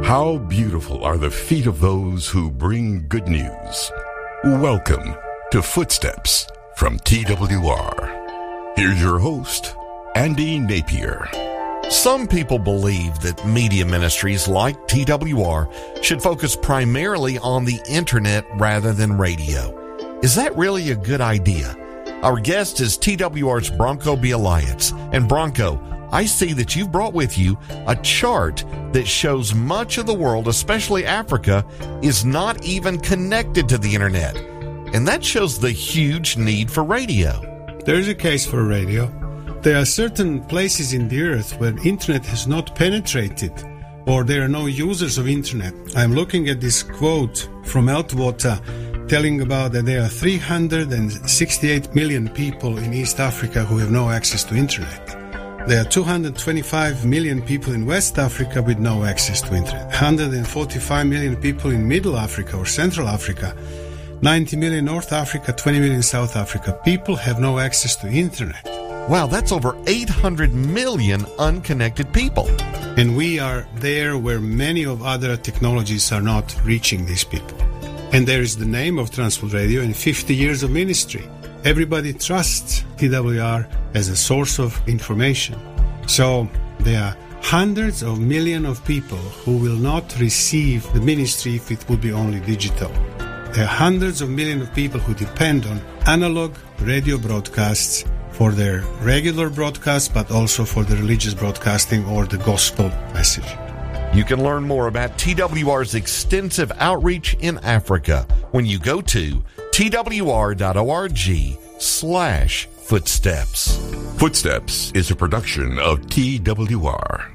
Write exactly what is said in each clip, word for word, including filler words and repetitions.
How beautiful are the feet of those who bring good news. Welcome to Footsteps from T W R. Here's your host, Andy Napier. Some people believe that media ministries like T W R should focus primarily on the internet rather than radio. Is that really a good idea? Our guest is T W R's Bronco Bialyatz. And Bronco, I see that you've brought with you a chart that shows much of the world, especially Africa, is not even connected to the internet. And that shows the huge need for radio. There is a case for radio. There are certain places in the earth where internet has not penetrated, or there are no users of internet. I'm looking at this quote from Eltwater telling about that there are three hundred sixty-eight million people in East Africa who have no access to internet. There are two hundred twenty-five million people in West Africa with no access to internet. one hundred forty-five million people in Middle Africa or Central Africa. ninety million North Africa, twenty million South Africa. People have no access to internet. Wow, that's over eight hundred million unconnected people. And we are there where many of other technologies are not reaching these people. And there is the name of Transworld Radio and fifty years of ministry. Everybody trusts T W R as a source of information. So there are hundreds of millions of people who will not receive the ministry if it would be only digital. There are hundreds of millions of people who depend on analog radio broadcasts for their regular broadcasts, but also for the religious broadcasting or the gospel message. You can learn more about T W R's extensive outreach in Africa when you go to twr.org slash footsteps. Footsteps is a production of T W R.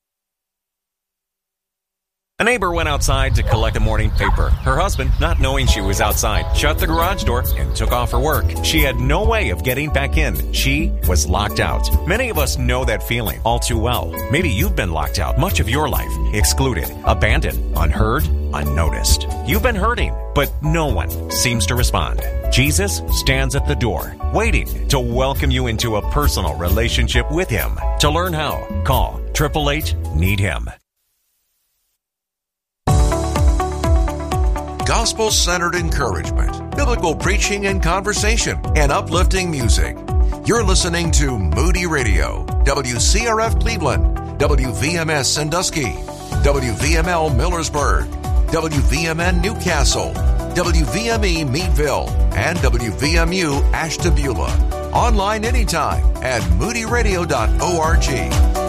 A neighbor went outside to collect a morning paper. Her husband, not knowing she was outside, shut the garage door and took off her work. She had no way of getting back in. She was locked out. Many of us know that feeling all too well. Maybe you've been locked out much of your life, excluded, abandoned, unheard, unnoticed. You've been hurting, but no one seems to respond. Jesus stands at the door, waiting to welcome you into a personal relationship with Him. To learn how, call eight eight eight, need him. Gospel-centered encouragement, biblical preaching and conversation, and uplifting music. You're listening to Moody Radio, W C R F Cleveland, W V M S Sandusky, W V M L Millersburg, W V M N Newcastle, W V M E Meadville, and W V M U Ashtabula. Online anytime at moody radio dot org.